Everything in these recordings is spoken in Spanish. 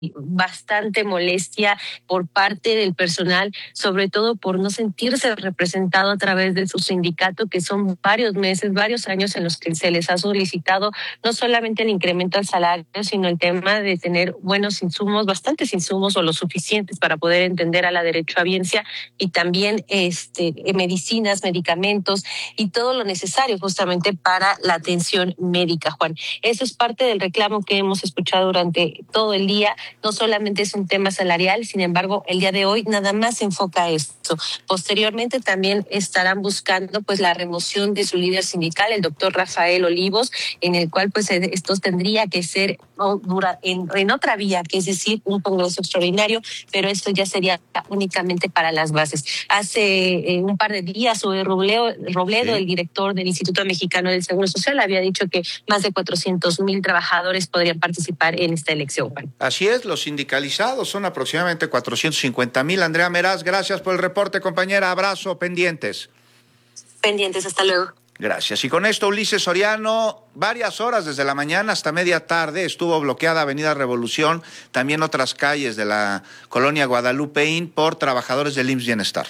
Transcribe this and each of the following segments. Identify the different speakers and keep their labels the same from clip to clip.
Speaker 1: bastante molestia por parte del personal, sobre todo por no sentirse representado a través de su sindicato, que son varios meses, varios años en los que se les ha solicitado no solamente el incremento al salario, sino el tema de tener buenos insumos, bastantes insumos o los suficientes para poder entender a la derechohabiencia, y también medicinas, medicamentos y todo lo necesario justamente para la atención médica, Juan. Eso es parte del reclamo que hemos escuchado durante todo el día. No solamente es un tema salarial, sin embargo, el día de hoy nada más se enfoca a esto. Posteriormente también estarán buscando pues la remoción de su líder sindical, el doctor Rafael Olivos, en el cual pues esto tendría que ser en otra vía, que es decir, un congreso extraordinario, pero esto ya sería únicamente para las bases. Hace un par de días, Robledo, sí, el director del Instituto Mexicano del Seguro Social, había dicho que más de 400,000 trabajadores podrían participar en esta elección, Juan.
Speaker 2: Así es, los sindicalizados son aproximadamente 450,000. Andrea Meraz, gracias por el reporte, compañera. Abrazo, pendientes.
Speaker 1: Pendientes, hasta luego.
Speaker 2: Gracias. Y con esto, Ulises Soriano, varias horas desde la mañana hasta media tarde estuvo bloqueada Avenida Revolución, también otras calles de la colonia Guadalupeín por trabajadores del IMSS Bienestar.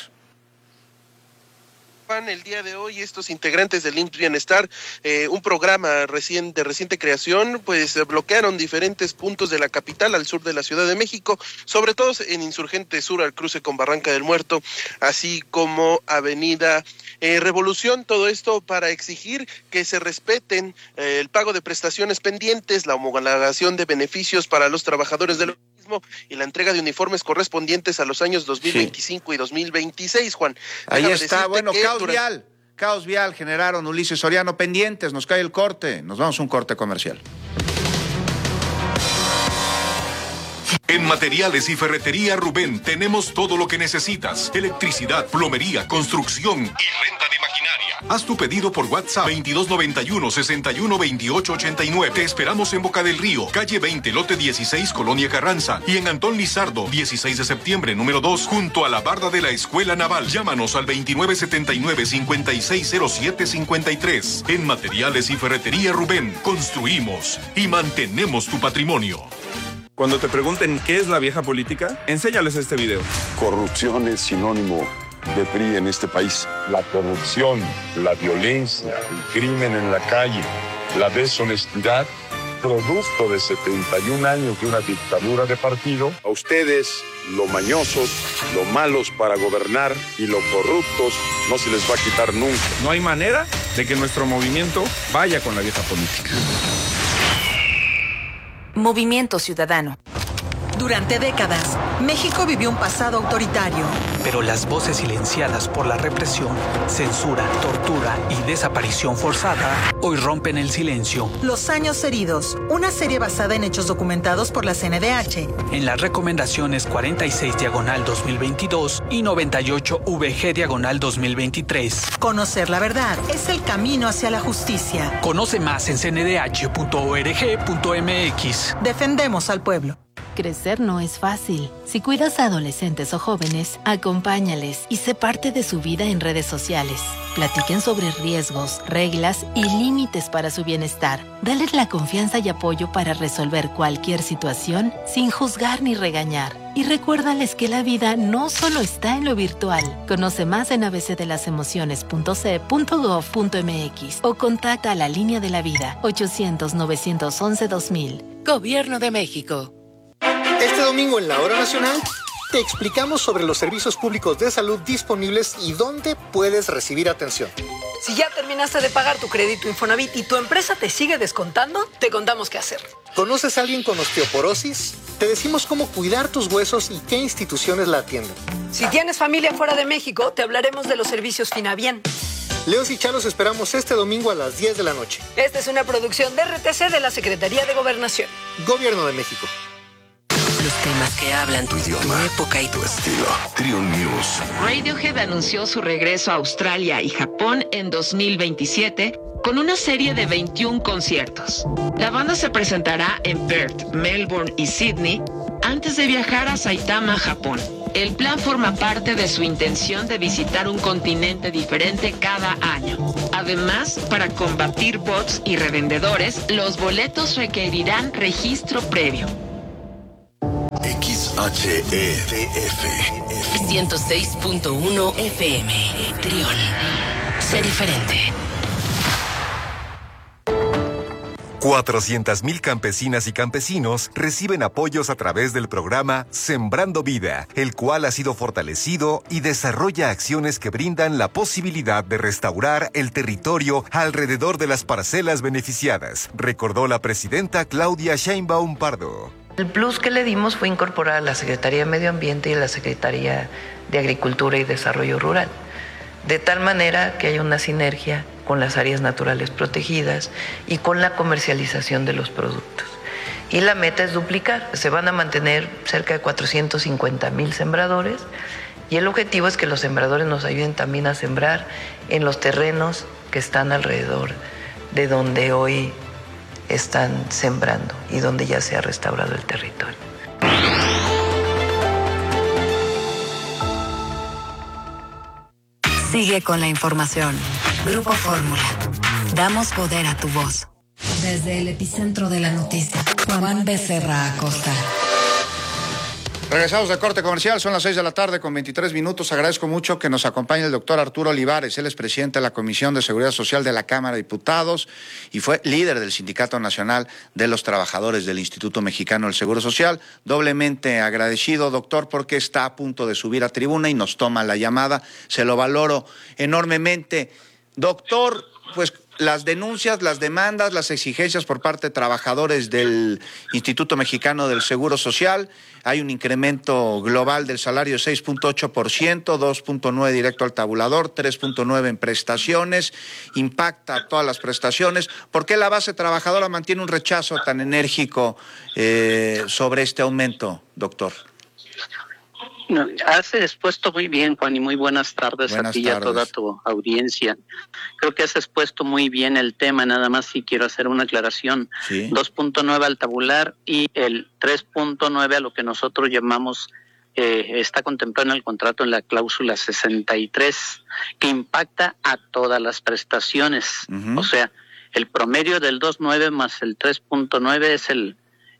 Speaker 3: El día de hoy estos integrantes del IMSS Bienestar, un programa de reciente creación, pues bloquearon diferentes puntos de la capital al sur de la Ciudad de México, sobre todo en Insurgente Sur al cruce con Barranca del Muerto, así como Avenida Revolución, todo esto para exigir que se respeten el pago de prestaciones pendientes, la homologación de beneficios para los trabajadores del organismo y la entrega de uniformes correspondientes a los años 2025 y 2026, Juan.
Speaker 2: Ahí está, bueno, caos vial generaron, Ulises Soriano, pendientes, nos cae el corte, nos vamos a un corte comercial.
Speaker 4: En Materiales y Ferretería Rubén tenemos todo lo que necesitas: electricidad, plomería, construcción y renta de maquinaria. Haz tu pedido por WhatsApp 2291-612889. Te esperamos en Boca del Río, calle 20, lote 16, Colonia Carranza, y en Antón Lizardo, 16 de septiembre, número 2, junto a la barda de la Escuela Naval. Llámanos al 2979-560753. En Materiales y Ferretería Rubén, construimos y mantenemos tu patrimonio.
Speaker 5: Cuando te pregunten qué es la vieja política, enséñales este video.
Speaker 6: Corrupción es sinónimo de PRI en este país. La corrupción, la violencia, el crimen en la calle, la deshonestidad, producto de 71 años de una dictadura de partido. A ustedes, lo mañosos, lo malos para gobernar y lo corruptos, no se les va a quitar nunca.
Speaker 5: No hay manera de que nuestro movimiento vaya con la vieja política.
Speaker 7: Movimiento Ciudadano. Durante décadas, México vivió un pasado autoritario.
Speaker 8: Pero las voces silenciadas por la represión, censura, tortura y desaparición forzada hoy rompen el silencio.
Speaker 7: Los años heridos, una serie basada en hechos documentados por la CNDH.
Speaker 8: En las recomendaciones 46/2022 y 98-VG/2023.
Speaker 7: Conocer la verdad es el camino hacia la justicia.
Speaker 8: Conoce más en cndh.org.mx.
Speaker 7: Defendemos al pueblo.
Speaker 9: Crecer no es fácil. Si cuidas a adolescentes o jóvenes, acompáñales y sé parte de su vida en redes sociales. Platiquen sobre riesgos, reglas y límites para su bienestar. Dales la confianza y apoyo para resolver cualquier situación sin juzgar ni regañar. Y recuérdales que la vida no solo está en lo virtual. Conoce más en abcdelasemociones.ce.gov.mx o contacta a la Línea de la Vida 800-911-2000. Gobierno de México.
Speaker 10: Este domingo en la Hora Nacional te explicamos sobre los servicios públicos de salud disponibles y dónde puedes recibir atención.
Speaker 11: Si ya terminaste de pagar tu crédito Infonavit y tu empresa te sigue descontando, te contamos qué hacer.
Speaker 10: ¿Conoces a alguien con osteoporosis? Te decimos cómo cuidar tus huesos y qué instituciones la atienden.
Speaker 11: Si tienes familia fuera de México, te hablaremos de los servicios Finabien.
Speaker 10: Leos y Chalos esperamos este domingo a las 10 de la noche.
Speaker 11: Esta es una producción de RTC de la Secretaría de Gobernación.
Speaker 10: Gobierno de México.
Speaker 12: Los temas que hablan tu idioma, tu época y tu estilo.
Speaker 13: Trio News.
Speaker 14: Radiohead anunció su regreso a Australia y Japón en 2027 con una serie de 21 conciertos. La banda se presentará en Perth, Melbourne y Sydney antes de viajar a Saitama, Japón. El plan forma parte de su intención de visitar un continente diferente cada año. Además, para combatir bots y revendedores, los boletos requerirán registro previo.
Speaker 12: XHEDF 106.1 FM. Trión. Sé diferente.
Speaker 13: 400,000 campesinas y campesinos reciben apoyos a través del programa Sembrando Vida, el cual ha sido fortalecido y desarrolla acciones que brindan la posibilidad de restaurar el territorio alrededor de las parcelas beneficiadas, recordó la presidenta Claudia Sheinbaum Pardo.
Speaker 15: El plus que le dimos fue incorporar a la Secretaría de Medio Ambiente y a la Secretaría de Agricultura y Desarrollo Rural, de tal manera que haya una sinergia con las áreas naturales protegidas y con la comercialización de los productos. Y la meta es duplicar, se van a mantener cerca de 450,000 sembradores y el objetivo es que los sembradores nos ayuden también a sembrar en los terrenos que están alrededor de donde hoy están sembrando y donde ya se ha restaurado el territorio.
Speaker 16: Sigue con la información. Grupo Fórmula. Damos poder a tu voz. Desde el epicentro de la noticia, Juan Becerra Acosta.
Speaker 2: Regresamos de corte comercial, son las 6:23 p.m. Agradezco mucho que nos acompañe el doctor Arturo Olivares. Él es presidente de la Comisión de Seguridad Social de la Cámara de Diputados y fue líder del Sindicato Nacional de los Trabajadores del Instituto Mexicano del Seguro Social. Doblemente agradecido, doctor, porque está a punto de subir a tribuna y nos toma la llamada. Se lo valoro enormemente. Doctor, pues las denuncias, las demandas, las exigencias por parte de trabajadores del Instituto Mexicano del Seguro Social. Hay un incremento global del salario de 6.8%, 2.9% directo al tabulador, 3.9% en prestaciones, impacta a todas las prestaciones. ¿Por qué la base trabajadora mantiene un rechazo tan enérgico sobre este aumento, doctor?
Speaker 17: No, has expuesto muy bien, Juan, y muy buenas tardes a ti y a toda tu audiencia. Creo que has expuesto muy bien el tema, nada más si quiero hacer una aclaración. Sí. 2.9 al tabular y el 3.9 a lo que nosotros llamamos, está contemplado en el contrato en la cláusula 63, que impacta a todas las prestaciones. O sea, el promedio del 2.9 más el 3.9 es el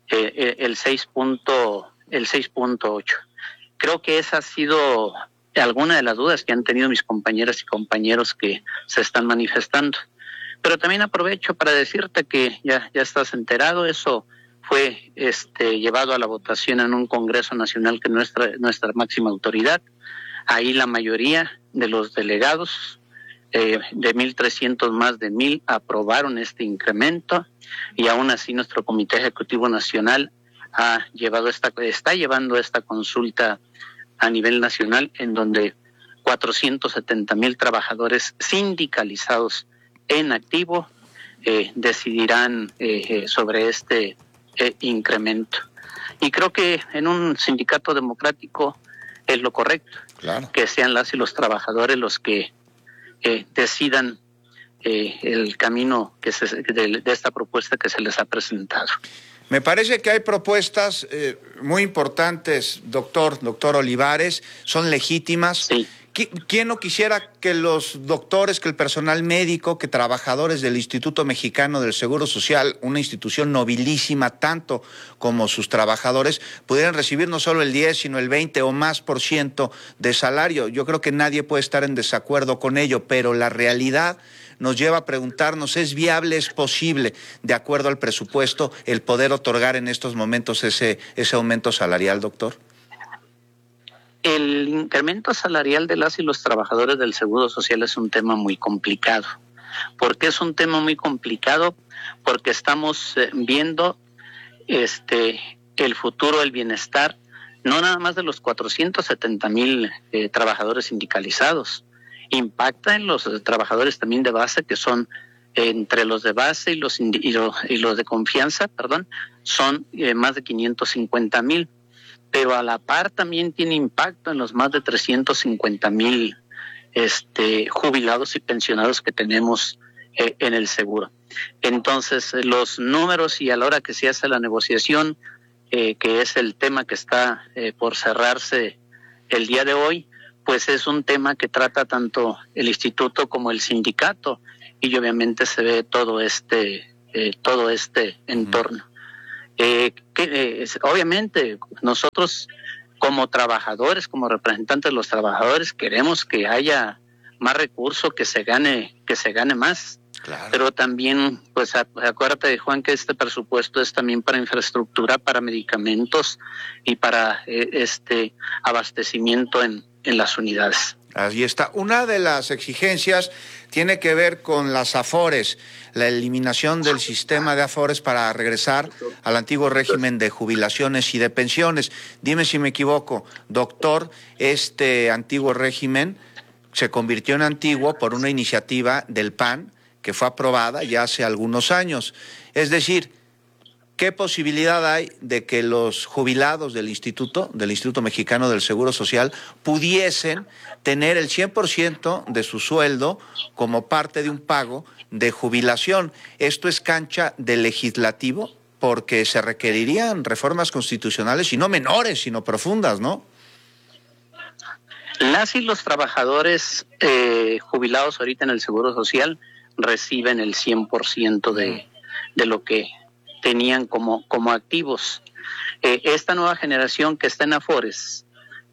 Speaker 17: 6.8. Creo que esa ha sido alguna de las dudas que han tenido mis compañeras y compañeros que se están manifestando. Pero también aprovecho para decirte que ya estás enterado, eso fue llevado a la votación en un Congreso Nacional que nuestra máxima autoridad. Ahí la mayoría de los delegados, de 1,300 más de 1,000, aprobaron este incremento y aún así nuestro Comité Ejecutivo Nacional está llevando esta consulta a nivel nacional, en donde 470,000 trabajadores sindicalizados en activo decidirán sobre este incremento. Y creo que en un sindicato democrático es lo correcto, claro, que sean las y los trabajadores los que decidan el camino de esta propuesta que se les ha presentado.
Speaker 2: Me parece que hay propuestas muy importantes, doctor Olivares, son legítimas. Sí. ¿Quién no quisiera que los doctores, que el personal médico, que trabajadores del Instituto Mexicano del Seguro Social, una institución nobilísima tanto como sus trabajadores, pudieran recibir no solo el 10, sino el 20 o más % de salario? Yo creo que nadie puede estar en desacuerdo con ello, pero la realidad nos lleva a preguntarnos, ¿es viable, es posible, de acuerdo al presupuesto, el poder otorgar en estos momentos ese aumento salarial, doctor?
Speaker 17: El incremento salarial de las y los trabajadores del Seguro Social es un tema muy complicado. ¿Por qué es un tema muy complicado? Porque estamos viendo el futuro, el bienestar, no nada más de los 470,000 trabajadores sindicalizados, impacta en los trabajadores también de base, que son entre los de base y los de confianza, son más de 550,000. Pero a la par también tiene impacto en los más de 350,000 jubilados y pensionados que tenemos en el seguro. Entonces, los números, y a la hora que se hace la negociación, que es el tema que está por cerrarse el día de hoy, pues es un tema que trata tanto el instituto como el sindicato, y obviamente se ve todo este entorno. Obviamente nosotros como trabajadores, como representantes de los trabajadores, queremos que haya más recursos, que se gane más. Claro. Pero también, pues acuérdate, Juan, que este presupuesto es también para infraestructura, para medicamentos y para abastecimiento en las unidades.
Speaker 2: Ahí está. Una de las exigencias tiene que ver con las AFORES, la eliminación del sistema de AFORES para regresar al antiguo régimen de jubilaciones y de pensiones. Dime si me equivoco, doctor, este antiguo régimen se convirtió en antiguo por una iniciativa del PAN que fue aprobada ya hace algunos años. Es decir, ¿qué posibilidad hay de que los jubilados del Instituto Mexicano del Seguro Social pudiesen tener el 100% de su sueldo como parte de un pago de jubilación? Esto es cancha del legislativo porque se requerirían reformas constitucionales y no menores, sino profundas, ¿no?
Speaker 17: Las y los trabajadores jubilados ahorita en el Seguro Social reciben el 100% de lo que tenían como activos. Esta nueva generación que está en AFORES,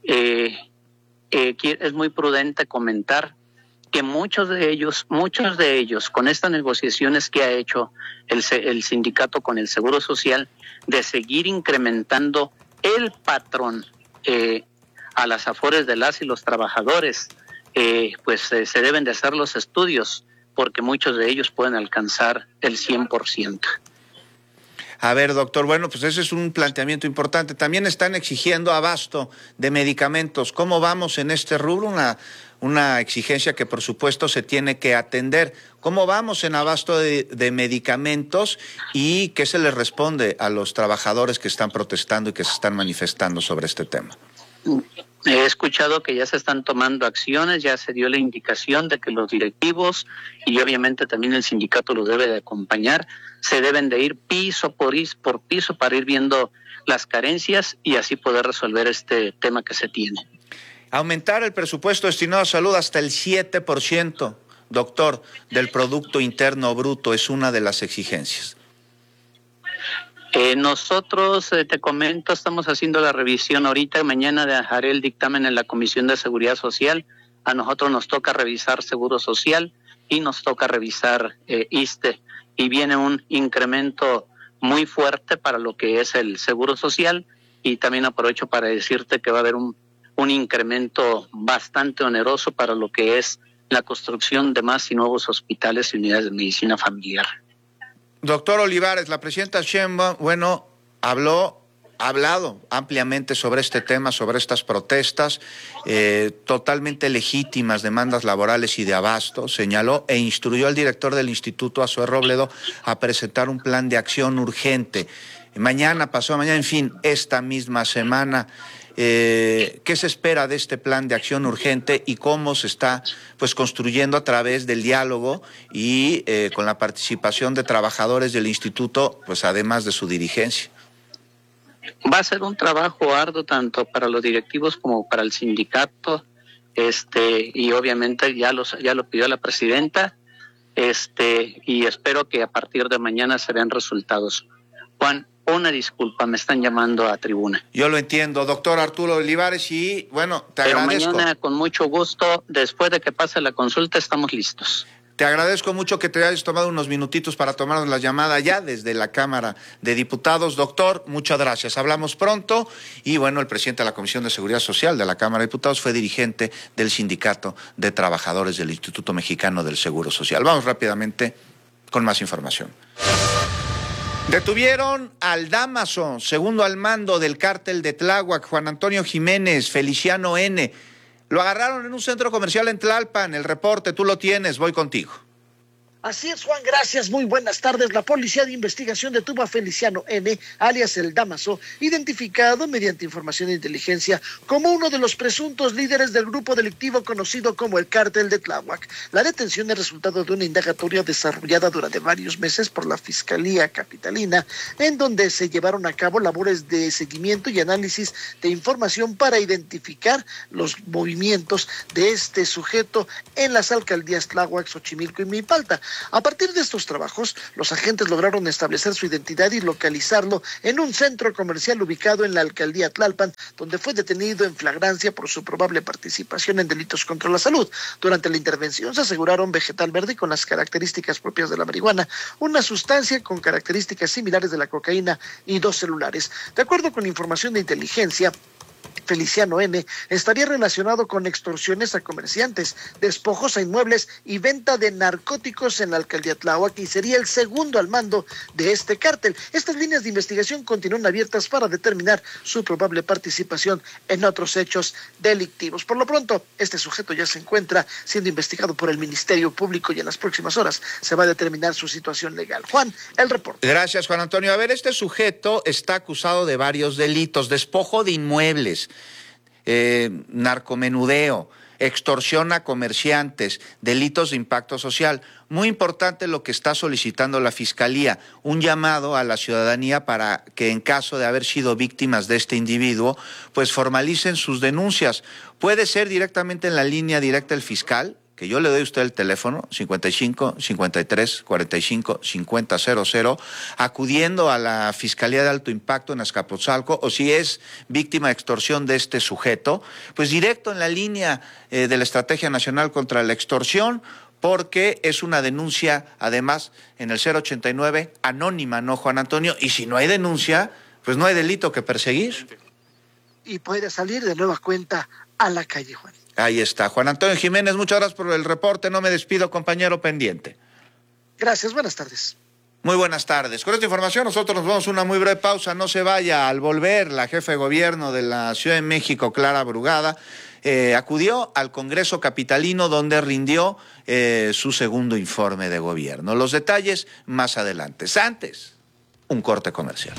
Speaker 17: es muy prudente comentar que muchos de ellos, con estas negociaciones que ha hecho el sindicato con el Seguro Social, de seguir incrementando el patrón a las AFORES de las y los trabajadores, se deben de hacer los estudios, porque muchos de ellos pueden alcanzar el 100%.
Speaker 2: A ver, doctor, bueno, pues ese es un planteamiento importante. También están exigiendo abasto de medicamentos. ¿Cómo vamos en este rubro? Una exigencia que, por supuesto, se tiene que atender. ¿Cómo vamos en abasto de medicamentos y qué se les responde a los trabajadores que están protestando y que se están manifestando sobre este tema?
Speaker 17: He escuchado que ya se están tomando acciones, ya se dio la indicación de que los directivos y obviamente también el sindicato los debe de acompañar, se deben de ir piso por piso para ir viendo las carencias y así poder resolver este tema que se tiene.
Speaker 2: Aumentar el presupuesto destinado a salud hasta el 7%, doctor, del Producto Interno Bruto es una de las exigencias.
Speaker 17: Nosotros, te comento, estamos haciendo la revisión ahorita. Mañana haré el dictamen en la Comisión de Seguridad Social. A nosotros nos toca revisar Seguro Social y nos toca revisar ISSSTE. Y viene un incremento muy fuerte para lo que es el Seguro Social. Y también aprovecho para decirte que va a haber un incremento bastante oneroso para lo que es la construcción de más y nuevos hospitales y unidades de medicina familiar.
Speaker 2: Doctor Olivares, la presidenta Sheinbaum, ha hablado ampliamente sobre este tema, sobre estas protestas, totalmente legítimas demandas laborales y de abasto, señaló e instruyó al director del Instituto, Azué Robledo, a presentar un plan de acción urgente. Pasado mañana, en fin, esta misma semana. ¿Qué se espera de este plan de acción urgente y cómo se está construyendo a través del diálogo y con la participación de trabajadores del instituto, además de su dirigencia?
Speaker 17: Va a ser un trabajo arduo tanto para los directivos como para el sindicato, y obviamente ya lo pidió la presidenta, y espero que a partir de mañana se vean resultados. Juan, una disculpa, me están llamando a tribuna.
Speaker 2: Yo lo entiendo, doctor Arturo Olivares, y te agradezco.
Speaker 17: Pero mañana, con mucho gusto, después de que pase la consulta, estamos listos.
Speaker 2: Te agradezco mucho que te hayas tomado unos minutitos para tomarnos la llamada ya desde la Cámara de Diputados. Doctor, muchas gracias. Hablamos pronto. Y el presidente de la Comisión de Seguridad Social de la Cámara de Diputados fue dirigente del Sindicato de Trabajadores del Instituto Mexicano del Seguro Social. Vamos rápidamente con más información. Detuvieron al Dámaso, segundo al mando del cártel de Tláhuac, Juan Antonio Jiménez, Feliciano N. Lo agarraron en un centro comercial en Tlalpan. El reporte, tú lo tienes, voy contigo.
Speaker 18: Así es, Juan, gracias, muy buenas tardes. La Policía de Investigación detuvo a Feliciano N., alias El Dámaso, identificado mediante información de inteligencia como uno de los presuntos líderes del grupo delictivo conocido como el Cártel de Tláhuac. La detención es resultado de una indagatoria desarrollada durante varios meses por la Fiscalía Capitalina, en donde se llevaron a cabo labores de seguimiento y análisis de información para identificar los movimientos de este sujeto en las alcaldías Tláhuac, Xochimilco y Milpalta. A partir de estos trabajos, los agentes lograron establecer su identidad y localizarlo en un centro comercial ubicado en la alcaldía Tlalpan, donde fue detenido en flagrancia por su probable participación en delitos contra la salud. Durante la intervención se aseguraron vegetal verde con las características propias de la marihuana, una sustancia con características similares de la cocaína y 2 celulares. De acuerdo con información de inteligencia, Feliciano N. estaría relacionado con extorsiones a comerciantes, despojos a inmuebles y venta de narcóticos en la alcaldía Tláhuac, y sería el segundo al mando de este cártel. Estas líneas de investigación continúan abiertas para determinar su probable participación en otros hechos delictivos. Por lo pronto, este sujeto ya se encuentra siendo investigado por el Ministerio Público y en las próximas horas se va a determinar su situación legal. Juan, el reporte.
Speaker 2: Gracias, Juan Antonio. A ver, este sujeto está acusado de varios delitos: despojo de inmuebles, narcomenudeo, extorsión a comerciantes, delitos de impacto social. Muy importante lo que está solicitando la Fiscalía, un llamado a la ciudadanía para que en caso de haber sido víctimas de este individuo, pues formalicen sus denuncias. Puede ser directamente en la línea directa del fiscal, que yo le doy a usted el teléfono, 55 53 45 50 00, acudiendo a la Fiscalía de Alto Impacto en Azcapotzalco, o si es víctima de extorsión de este sujeto, pues directo en la línea de la Estrategia Nacional contra la Extorsión, porque es una denuncia, además, en el 089, anónima, ¿no, Juan Antonio? Y si no hay denuncia, pues no hay delito que perseguir.
Speaker 18: Y puede salir de nueva cuenta a la calle, Juan.
Speaker 2: Ahí está. Juan Antonio Jiménez, muchas gracias por el reporte. No me despido, compañero, pendiente.
Speaker 18: Gracias, buenas tardes.
Speaker 2: Muy buenas tardes. Con esta información nosotros nos vamos a una muy breve pausa. No se vaya. Al volver, la jefa de gobierno de la Ciudad de México, Clara Brugada, acudió al Congreso Capitalino, donde rindió su segundo informe de gobierno. Los detalles más adelante. Antes, un corte comercial.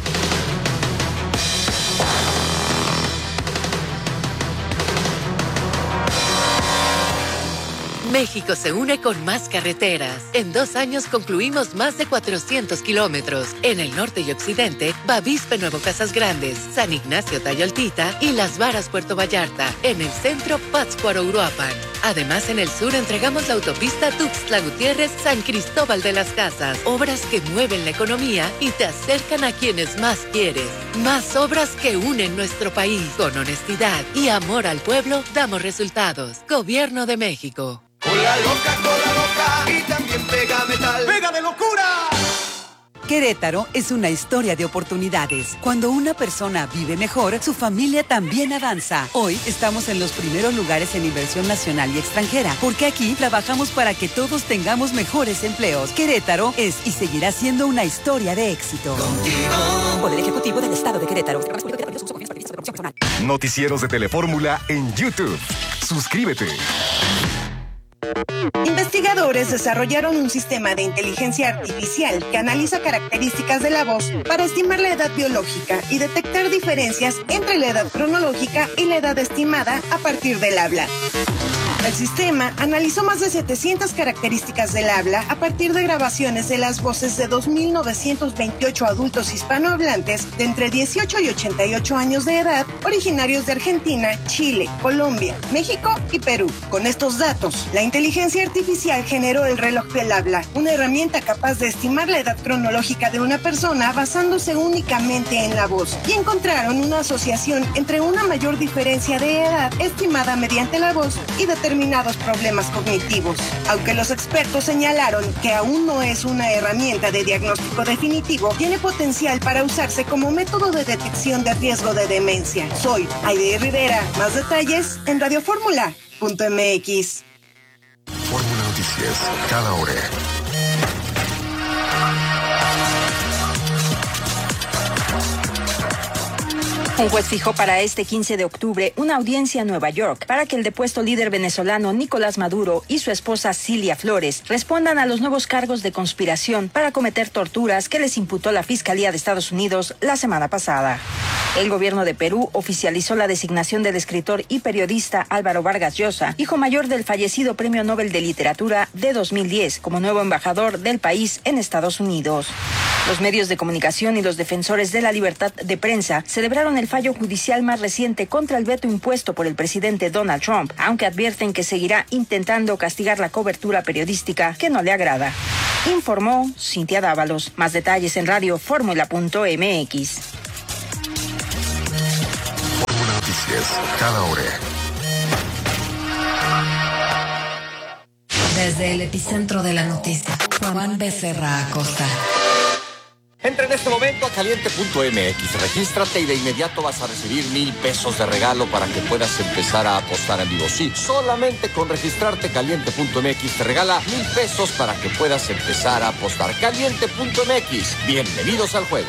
Speaker 12: México se une con más carreteras. En 2 años concluimos más de 400 kilómetros. En el norte y occidente, Bavispe Nuevo Casas Grandes, San Ignacio Tayoltita y Las Varas Puerto Vallarta. En el centro, Pátzcuaro Uruapan. Además, en el sur entregamos la autopista Tuxtla Gutiérrez San Cristóbal de las Casas. Obras que mueven la economía y te acercan a quienes más quieres. Más obras que unen nuestro país. Con honestidad y amor al pueblo, damos resultados. Gobierno de México.
Speaker 19: Cola loca y también pega metal. ¡Pega de locura!
Speaker 20: Querétaro es una historia de oportunidades. Cuando una persona vive mejor, su familia también avanza. Hoy estamos en los primeros lugares en inversión nacional y extranjera, porque aquí trabajamos para que todos tengamos mejores empleos. Querétaro es y seguirá siendo una historia de éxito. Contigo. Poder Ejecutivo del Estado de Querétaro.
Speaker 13: Noticieros de Telefórmula en YouTube. Suscríbete.
Speaker 21: Investigadores desarrollaron un sistema de inteligencia artificial que analiza características de la voz para estimar la edad biológica y detectar diferencias entre la edad cronológica y la edad estimada a partir del habla. El sistema analizó más de 700 características del habla a partir de grabaciones de las voces de 2.928 adultos hispanohablantes de entre 18 y 88 años de edad, originarios de Argentina, Chile, Colombia, México y Perú. Con estos datos, la inteligencia artificial generó el reloj del habla, una herramienta capaz de estimar la edad cronológica de una persona basándose únicamente en la voz, y encontraron una asociación entre una mayor diferencia de edad estimada mediante la voz y determinados problemas cognitivos. Aunque los expertos señalaron que aún no es una herramienta de diagnóstico definitivo, tiene potencial para usarse como método de detección de riesgo de demencia. Soy Aide Rivera. Más detalles en radioformula.mx.
Speaker 13: Fórmula Noticias, cada hora.
Speaker 22: Un juez fijó para este 15 de octubre una audiencia en Nueva York para que el depuesto líder venezolano Nicolás Maduro y su esposa Cilia Flores respondan a los nuevos cargos de conspiración para cometer torturas que les imputó la Fiscalía de Estados Unidos la semana pasada. El gobierno de Perú oficializó la designación del escritor y periodista Álvaro Vargas Llosa, hijo mayor del fallecido Premio Nobel de Literatura de 2010, como nuevo embajador del país en Estados Unidos. Los medios de comunicación y los defensores de la libertad de prensa celebraron el fallo judicial más reciente contra el veto impuesto por el presidente Donald Trump, aunque advierten que seguirá intentando castigar la cobertura periodística que no le agrada. Informó Cintia Dávalos. Más detalles en radioformula.mx.
Speaker 13: Fórmula Noticias, cada hora.
Speaker 16: Desde el epicentro de la noticia, Juan Becerra Acosta.
Speaker 1: Entra en este momento a caliente.mx, regístrate y de inmediato vas a recibir 1,000 pesos de regalo para que puedas empezar a apostar en vivo. Sí, solamente con registrarte caliente.mx te regala 1,000 pesos para que puedas empezar a apostar. Caliente.mx, bienvenidos al juego.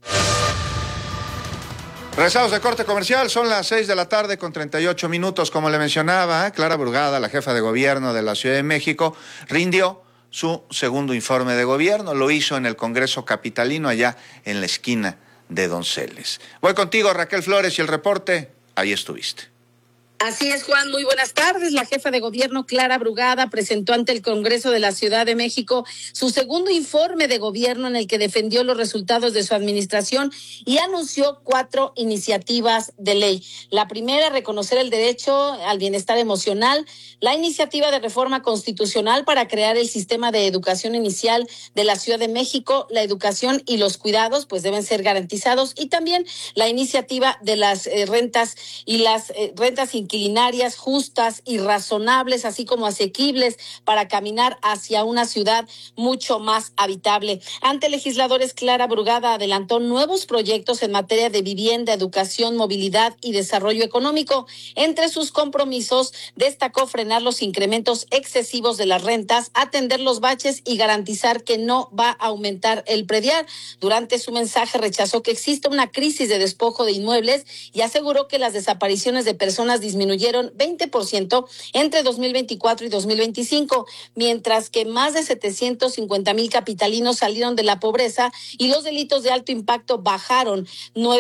Speaker 2: Regresamos de corte comercial, son las 6 de la tarde con 38 minutos. Como le mencionaba, Clara Brugada, la jefa de gobierno de la Ciudad de México, rindió su segundo informe de gobierno. Lo hizo en el Congreso Capitalino, allá en la esquina de Donceles. Voy contigo, Raquel Flores, y el reporte, ahí estuviste.
Speaker 3: Así es, Juan, muy buenas tardes. La jefa de gobierno, Clara Brugada, presentó ante el Congreso de la Ciudad de México su segundo informe de gobierno en el que defendió los resultados de su administración y anunció 4 iniciativas de ley. La primera, reconocer el derecho al bienestar emocional. La iniciativa de reforma constitucional para crear el sistema de educación inicial de la Ciudad de México. La educación y los cuidados pues deben ser garantizados. Y también la iniciativa de las rentas y las rentas inquilinarias justas y razonables, así como asequibles, para caminar hacia una ciudad mucho más habitable. Ante legisladores, Clara Brugada adelantó nuevos proyectos en materia de vivienda, educación, movilidad y desarrollo económico. Entre sus compromisos, destacó frenar los incrementos excesivos de las rentas, atender los baches y garantizar que no va a aumentar el predial. Durante su mensaje rechazó que exista una crisis de despojo de inmuebles y aseguró que las desapariciones de personas disminuyeron 20% entre 2024 y 2025, mientras que más de 750,000 capitalinos salieron de la pobreza y los delitos de alto impacto bajaron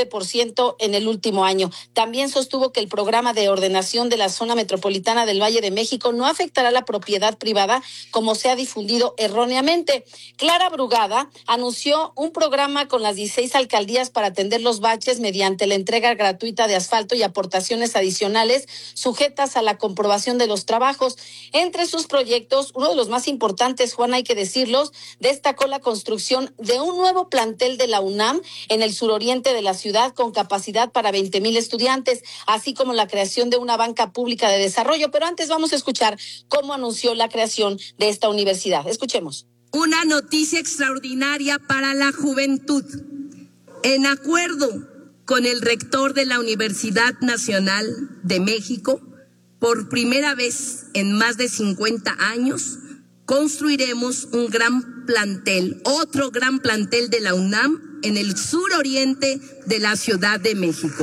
Speaker 3: 9% en el último año. También sostuvo que el programa de ordenación de la zona metropolitana del Valle de México no afectará la propiedad privada como se ha difundido erróneamente. Clara Brugada anunció un programa con las 16 alcaldías para atender los baches mediante la entrega gratuita de asfalto y aportaciones adicionales sujetas a la comprobación de los trabajos. Entre sus proyectos, uno de los más importantes, Juan, hay que decirlos, destacó la construcción de un nuevo plantel de la UNAM en el suroriente de la ciudad con capacidad para 20,000 estudiantes, así como la creación de una banca pública de desarrollo. Pero antes vamos a escuchar cómo anunció la creación de esta universidad. Escuchemos.
Speaker 23: Una noticia extraordinaria para la juventud. En acuerdo con el rector de la Universidad Nacional de México, por primera vez en más de 50 años, construiremos un gran plantel, otro gran plantel de la UNAM en el suroriente de la Ciudad de México.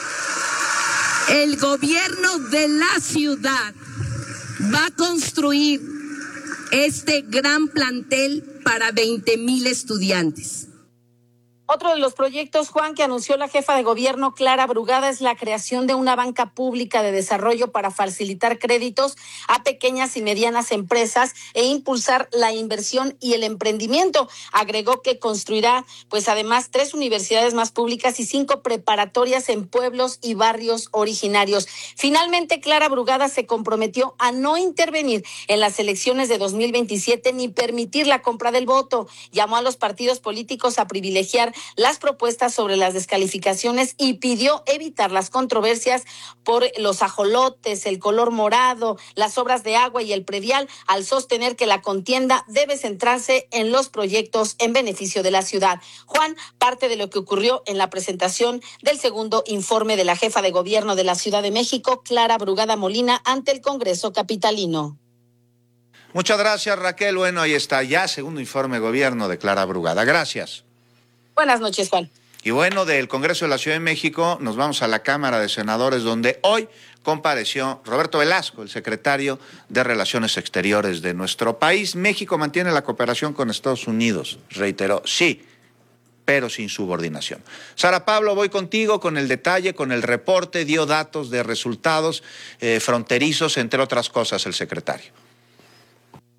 Speaker 23: El gobierno de la ciudad va a construir este gran plantel para 20,000 estudiantes.
Speaker 3: Otro de los proyectos, Juan, que anunció la jefa de gobierno Clara Brugada es la creación de una banca pública de desarrollo para facilitar créditos a pequeñas y medianas empresas e impulsar la inversión y el emprendimiento. Agregó que construirá, pues además, 3 universidades más públicas y 5 preparatorias en pueblos y barrios originarios. Finalmente, Clara Brugada se comprometió a no intervenir en las elecciones de 2027 ni permitir la compra del voto. Llamó a los partidos políticos a privilegiar las propuestas sobre las descalificaciones y pidió evitar las controversias por los ajolotes, el color morado, las obras de agua y el predial, al sostener que la contienda debe centrarse en los proyectos en beneficio de la ciudad. Juan, parte de lo que ocurrió en la presentación del segundo informe de la jefa de gobierno de la Ciudad de México, Clara Brugada Molina, ante el Congreso Capitalino.
Speaker 2: Muchas gracias, Raquel. Bueno, ahí está ya segundo informe de gobierno de Clara Brugada. Gracias.
Speaker 3: Buenas noches, Juan.
Speaker 2: Y bueno, del Congreso de la Ciudad de México nos vamos a la Cámara de Senadores, donde hoy compareció Roberto Velasco, el secretario de Relaciones Exteriores de nuestro país. México mantiene la cooperación con Estados Unidos, reiteró, sí, pero sin subordinación. Sara Pablo, voy contigo con el detalle, con el reporte, dio datos de resultados fronterizos, entre otras cosas, el secretario.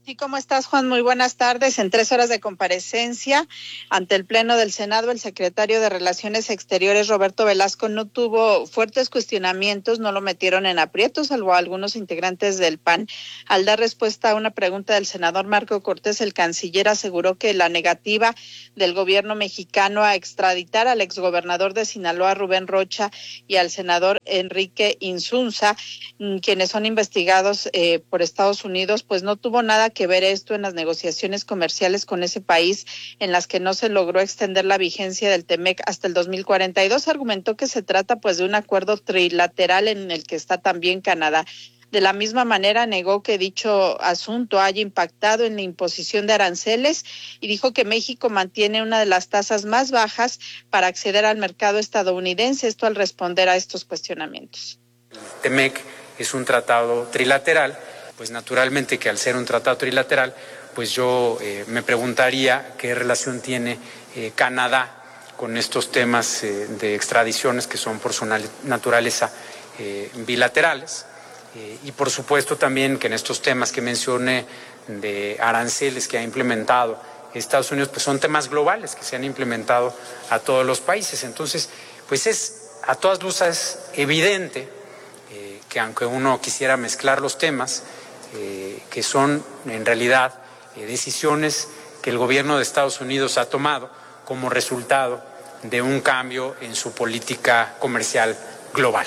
Speaker 4: ti cómo estás, Juan? Muy buenas tardes. En 3 horas de comparecencia ante el Pleno del Senado, el secretario de Relaciones Exteriores, Roberto Velasco, no tuvo fuertes cuestionamientos, no lo metieron en aprietos, salvo a algunos integrantes del PAN. Al dar respuesta a una pregunta del senador Marco Cortés, el canciller aseguró que la negativa del gobierno mexicano a extraditar al exgobernador de Sinaloa, Rubén Rocha, y al senador Enrique Insunza, quienes son investigados por Estados Unidos, pues no tuvo nada que ver esto en las negociaciones comerciales con ese país, en las que no se logró extender la vigencia del TEMEC hasta el 2042. Argumentó que se trata pues de un acuerdo trilateral en el que está también Canadá. De la misma manera negó que dicho asunto haya impactado en la imposición de aranceles y dijo que México mantiene una de las tasas más bajas para acceder al mercado estadounidense, esto al responder a estos cuestionamientos.
Speaker 5: El TEMEC es un tratado trilateral, pues naturalmente que al ser un tratado trilateral, pues yo me preguntaría qué relación tiene Canadá con estos temas de extradiciones que son por su naturaleza bilaterales. Y por supuesto también que en estos temas que mencioné de aranceles que ha implementado Estados Unidos, pues son temas globales que se han implementado a todos los países. Entonces, pues es a todas luces evidente que aunque uno quisiera mezclar los temas, que son en realidad decisiones que el gobierno de Estados Unidos ha tomado como resultado de un cambio en su política comercial global.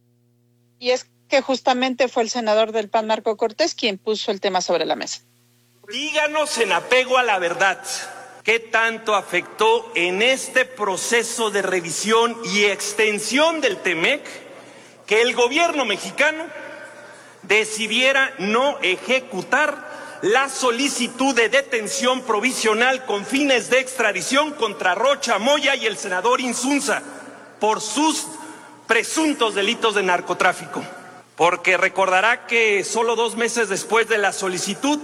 Speaker 4: Y es que justamente fue el senador del PAN, Marco Cortés, quien puso el tema sobre la mesa.
Speaker 6: Díganos en apego a la verdad, ¿qué tanto afectó en este proceso de revisión y extensión del TEMEC que el gobierno mexicano decidiera no ejecutar la solicitud de detención provisional con fines de extradición contra Rocha Moya y el senador Insunza por sus presuntos delitos de narcotráfico? Porque recordará que solo 2 meses después de la solicitud,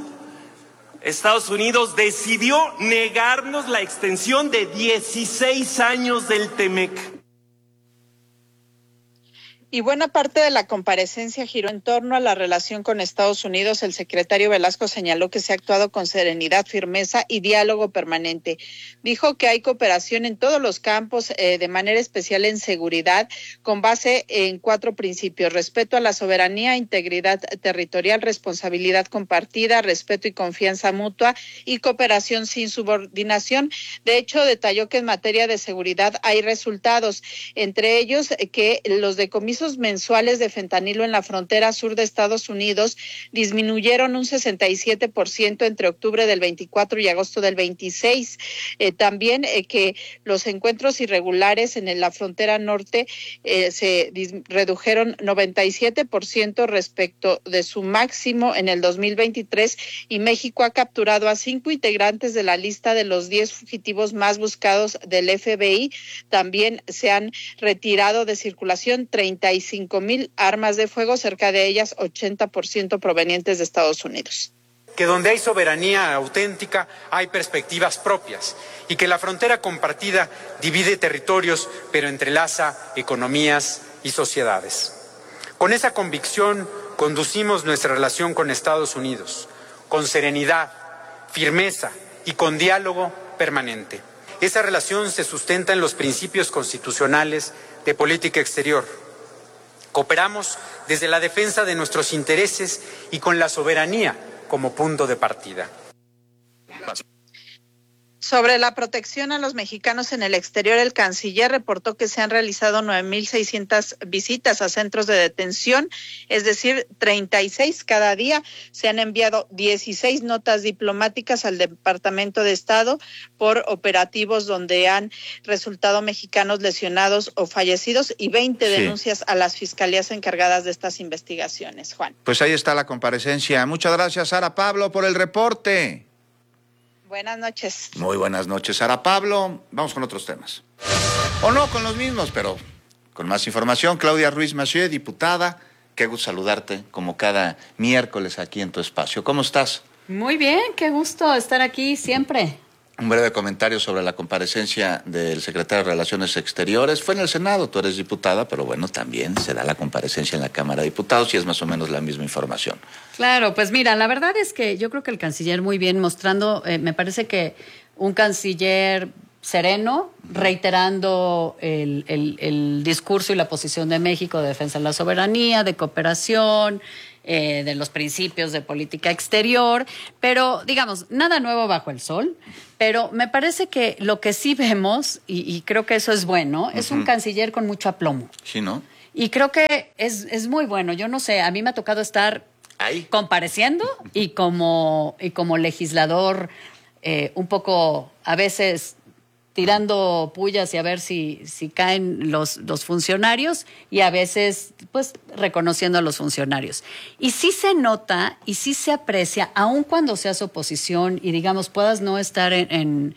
Speaker 6: Estados Unidos decidió negarnos la extensión de 16 años del TEMEC.
Speaker 4: Y buena parte de la comparecencia giró en torno a la relación con Estados Unidos. El secretario Velasco señaló que se ha actuado con serenidad, firmeza y diálogo permanente. Dijo que hay cooperación en todos los campos, de manera especial en seguridad, con base en 4 principios: respeto a la soberanía, integridad territorial, responsabilidad compartida, respeto y confianza mutua y cooperación sin subordinación. De hecho, detalló que en materia de seguridad hay resultados, entre ellos que los decomisos mensuales de fentanilo en la frontera sur de Estados Unidos disminuyeron un 67% entre octubre del 24 y agosto del 26. También que los encuentros irregulares en la frontera norte se redujeron 97% respecto de su máximo en el 2023, y México ha capturado a 5 integrantes de la lista de los 10 fugitivos más buscados del FBI. También se han retirado de circulación 35,000 armas de fuego, cerca de ellas 80% provenientes de Estados Unidos.
Speaker 5: Que donde hay soberanía auténtica hay perspectivas propias y que la frontera compartida divide territorios pero entrelaza economías y sociedades. Con esa convicción conducimos nuestra relación con Estados Unidos, con serenidad, firmeza y con diálogo permanente. Esa relación se sustenta en los principios constitucionales de política exterior. Cooperamos desde la defensa de nuestros intereses y con la soberanía como punto de partida.
Speaker 4: Sobre la protección a los mexicanos en el exterior, el canciller reportó que se han realizado 9,600 visitas a centros de detención, es decir, 36 cada día. Se han enviado 16 notas diplomáticas al Departamento de Estado por operativos donde han resultado mexicanos lesionados o fallecidos, y 20 denuncias a las fiscalías encargadas de estas investigaciones. Juan.
Speaker 2: Pues ahí está la comparecencia. Muchas gracias, Sara Pablo, por el reporte.
Speaker 4: Buenas noches.
Speaker 2: Muy buenas noches, Sara Pablo. Vamos con otros temas. O no con los mismos, pero con más información. Claudia Ruiz Massieu, diputada. Qué gusto saludarte como cada miércoles aquí en tu espacio. ¿Cómo estás?
Speaker 24: Muy bien, qué gusto estar aquí siempre.
Speaker 2: Un breve comentario sobre la comparecencia del secretario de Relaciones Exteriores. Fue en el Senado, tú eres diputada, pero bueno, también se da la comparecencia en la Cámara de Diputados y es más o menos la misma información.
Speaker 7: Claro, pues mira, la verdad es que yo creo que el canciller muy bien mostrando, me parece que un canciller sereno, reiterando el discurso y la posición de México de defensa de la soberanía, de cooperación, de los principios de política exterior, pero digamos, nada nuevo bajo el sol, pero me parece que lo que sí vemos, y creo que eso es bueno, es un canciller con mucho aplomo.
Speaker 2: Sí, ¿no?
Speaker 7: Y creo que es muy bueno. Yo no sé, a mí me ha tocado estar
Speaker 2: ahí
Speaker 7: compareciendo y como legislador un poco a veces tirando pullas y a ver si caen los funcionarios y a veces pues reconociendo a los funcionarios. Y sí se nota y sí se aprecia, aun cuando seas oposición y digamos puedas no estar en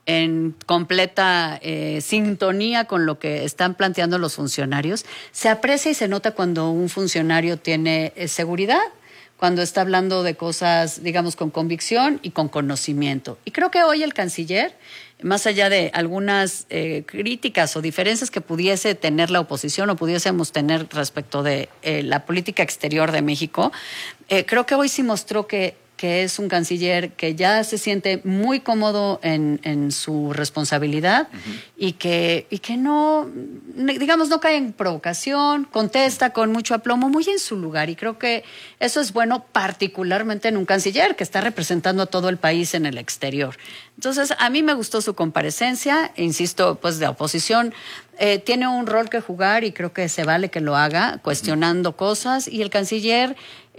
Speaker 7: completa sintonía con lo que están planteando los funcionarios, se aprecia y se nota cuando un funcionario tiene seguridad, cuando está hablando de cosas, digamos, con convicción y con conocimiento. Y creo que hoy el canciller, más allá de algunas críticas o diferencias que pudiese tener la oposición o pudiésemos tener respecto de la política exterior de México, creo que hoy sí mostró que es un canciller que ya se siente muy cómodo en su responsabilidad y que no, digamos, no cae en provocación, contesta con mucho aplomo, muy en su lugar. Y creo que eso es bueno particularmente en un canciller que está representando a todo el país en el exterior. Entonces, a mí me gustó su comparecencia, insisto, pues de oposición. Tiene un rol que jugar y creo que se vale que lo haga, cuestionando cosas. Y el canciller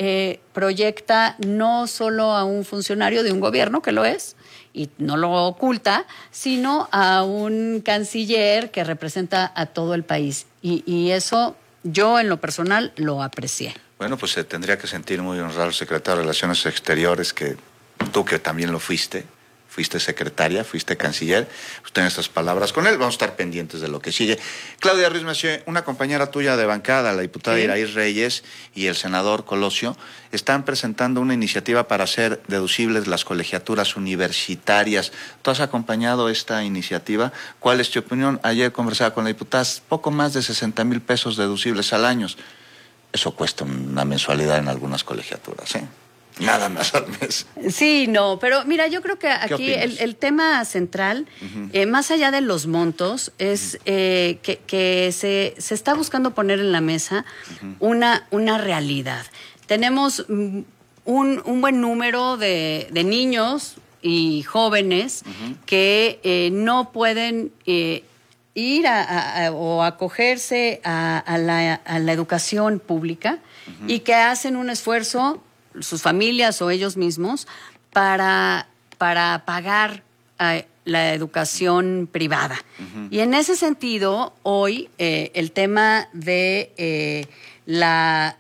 Speaker 7: proyecta no solo a un funcionario de un gobierno, que lo es, y no lo oculta, sino a un canciller que representa a todo el país. Y eso yo en lo personal lo aprecié.
Speaker 2: Bueno, pues se tendría que sentir muy honrado el secretario de Relaciones Exteriores, que tú que también lo fuiste secretaria, fuiste canciller, usted en estas palabras con él, vamos a estar pendientes de lo que sigue. Claudia Ruiz Massieu, una compañera tuya de bancada, la diputada Iraí Reyes y el senador Colosio, están presentando una iniciativa para hacer deducibles las colegiaturas universitarias. ¿Tú has acompañado esta iniciativa? ¿Cuál es tu opinión? Ayer conversaba con la diputada, poco más de 60,000 pesos deducibles al año. Eso cuesta una mensualidad en algunas colegiaturas, ¿eh? Nada más al mes.
Speaker 7: Sí, no, pero mira, yo creo que aquí el tema central, más allá de los montos, es que se está buscando poner en la mesa una realidad. Tenemos un buen número de niños y jóvenes que no pueden ir o acogerse a la educación pública y que hacen un esfuerzo, sus familias o ellos mismos, para pagar la educación privada. Y en ese sentido, hoy el tema de la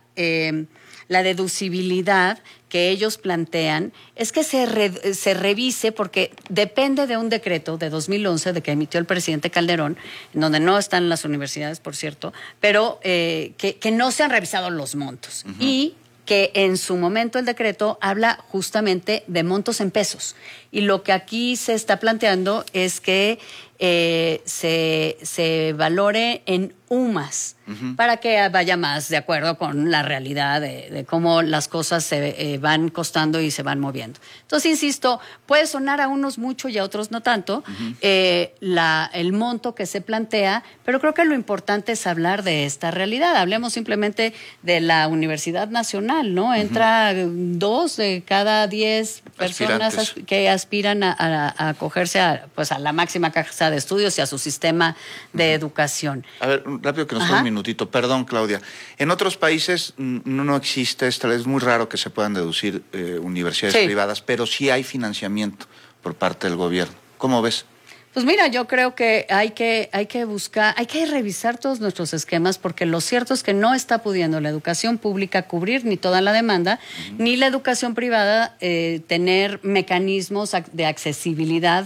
Speaker 7: deducibilidad que ellos plantean es que se revise, porque depende de un decreto de 2011 de que emitió el presidente Calderón, en donde no están las universidades, por cierto, pero que no se han revisado los montos. Y que en su momento el decreto habla justamente de montos en pesos. Y lo que aquí se está planteando es que se valore en UMAS, para que vaya más de acuerdo con la realidad de cómo las cosas se van costando y se van moviendo. Entonces, insisto, puede sonar a unos mucho y a otros no tanto el monto que se plantea, pero creo que lo importante es hablar de esta realidad. Hablemos simplemente de la Universidad Nacional, ¿no? Entra 2 de cada 10 personas que aspiran a acogerse a la máxima casa de estudios y a su sistema de educación.
Speaker 2: A ver, rápido que nos queda un minutito. Perdón, Claudia. En otros países no existe esto, es muy raro que se puedan deducir universidades privadas, pero sí hay financiamiento por parte del gobierno. ¿Cómo ves?
Speaker 7: Pues mira, yo creo que hay que buscar, hay que revisar todos nuestros esquemas, porque lo cierto es que no está pudiendo la educación pública cubrir ni toda la demanda, ni la educación privada tener mecanismos de accesibilidad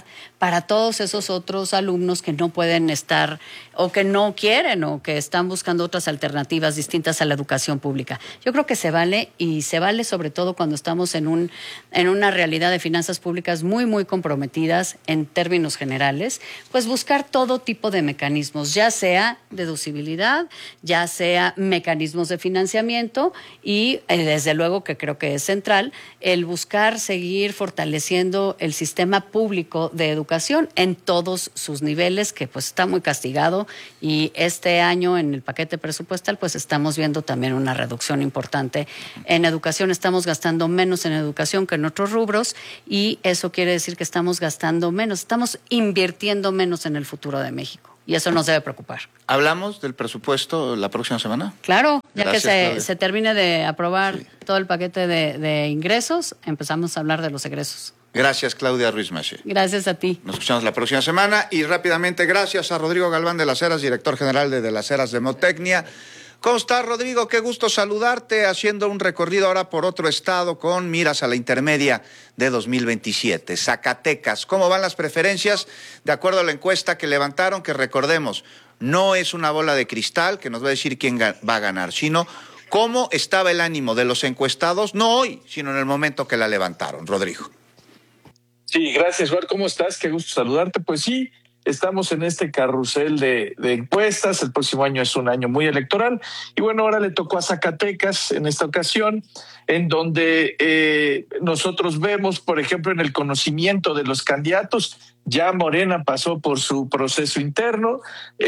Speaker 7: para todos esos otros alumnos que no pueden estar o que no quieren o que están buscando otras alternativas distintas a la educación pública. Yo creo que se vale, y se vale sobre todo cuando estamos en una realidad de finanzas públicas muy, muy comprometidas en términos generales, pues buscar todo tipo de mecanismos, ya sea deducibilidad, ya sea mecanismos de financiamiento y desde luego que creo que es central el buscar seguir fortaleciendo el sistema público de educación en todos sus niveles, que pues está muy castigado, y este año en el paquete presupuestal pues estamos viendo también una reducción importante en educación. Estamos gastando menos en educación que en otros rubros, y eso quiere decir que estamos gastando menos, estamos invirtiendo menos en el futuro de México. Y eso nos debe preocupar.
Speaker 2: ¿Hablamos del presupuesto la próxima semana?
Speaker 7: Claro, ya
Speaker 2: Gracias,
Speaker 7: que se termine de aprobar todo el paquete de ingresos, empezamos a hablar de los egresos.
Speaker 2: Gracias, Claudia Ruiz Massieu.
Speaker 7: Gracias a ti.
Speaker 2: Nos escuchamos la próxima semana, y rápidamente gracias a Rodrigo Galván de las Heras, director general de las Heras de Demotecnia. ¿Cómo estás, Rodrigo? Qué gusto saludarte, haciendo un recorrido ahora por otro estado con miras a la intermedia de 2027. Zacatecas, ¿cómo van las preferencias? De acuerdo a la encuesta que levantaron, que recordemos, no es una bola de cristal que nos va a decir quién va a ganar, sino cómo estaba el ánimo de los encuestados, no hoy, sino en el momento que la levantaron. Rodrigo.
Speaker 8: Sí, gracias, Juan. ¿Cómo estás? Qué gusto saludarte. Pues sí, estamos en este carrusel de encuestas. El próximo año es un año muy electoral. Y bueno, ahora le tocó a Zacatecas en esta ocasión, en donde nosotros vemos, por ejemplo, en el conocimiento de los candidatos, ya Morena pasó por su proceso interno,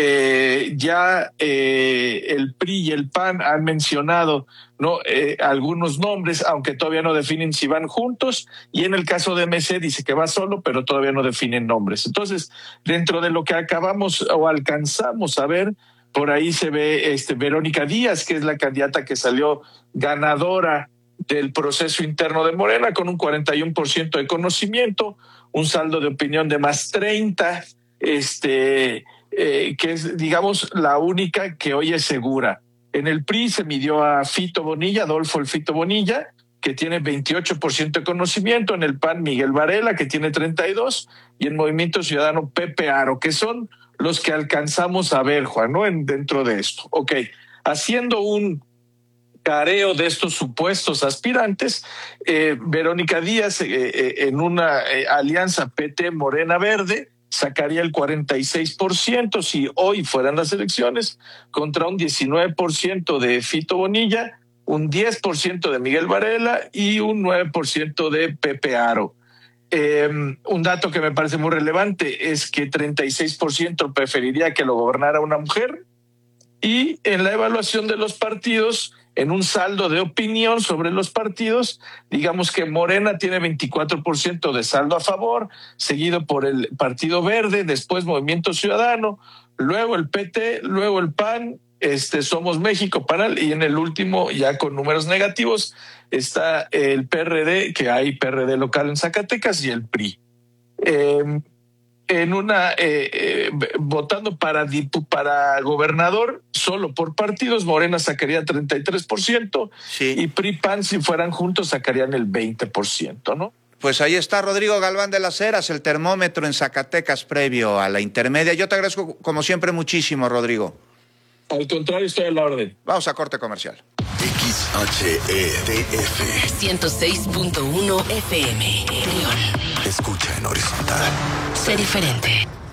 Speaker 8: ya el PRI y el PAN han mencionado algunos nombres, aunque todavía no definen si van juntos, y en el caso de MC dice que va solo, pero todavía no definen nombres. Entonces, dentro de lo que acabamos o alcanzamos a ver, por ahí se ve Verónica Díaz, que es la candidata que salió ganadora del proceso interno de Morena, con un 41% de conocimiento, un saldo de opinión de más 30, que es, digamos, la única que hoy es segura. En el PRI se midió a Fito Bonilla, Adolfo el Fito Bonilla, que tiene 28% de conocimiento. En el PAN, Miguel Varela, que tiene 32%, y en Movimiento Ciudadano, Pepe Aro, que son los que alcanzamos a ver, Juan, ¿no? Dentro de esto. Ok, haciendo un careo de estos supuestos aspirantes, Verónica Díaz, en una alianza PT Morena Verde, sacaría el 46% si hoy fueran las elecciones, contra un 19% de Fito Bonilla, un 10% de Miguel Varela y un 9% de Pepe Aro. Un dato que me parece muy relevante es que 36% preferiría que lo gobernara una mujer, y en la evaluación de los partidos, en un saldo de opinión sobre los partidos, digamos que Morena tiene 24% de saldo a favor, seguido por el Partido Verde, después Movimiento Ciudadano, luego el PT, luego el PAN, Somos México, PAN, y en el último, ya con números negativos, está el PRD, que hay PRD local en Zacatecas, y el PRI. Votando para gobernador, solo por partidos, Morena sacaría 33%, y PRI-PAN, si fueran juntos, sacarían el 20%, ¿no?
Speaker 2: Pues ahí está Rodrigo Galván de las Heras, el termómetro en Zacatecas previo a la intermedia. Yo te agradezco, como siempre, muchísimo, Rodrigo.
Speaker 8: Al contrario, estoy a la orden.
Speaker 2: Vamos a corte comercial.
Speaker 9: XHEDF 106.1 FM. León.
Speaker 13: Escucha en horizontal.
Speaker 9: Sé diferente.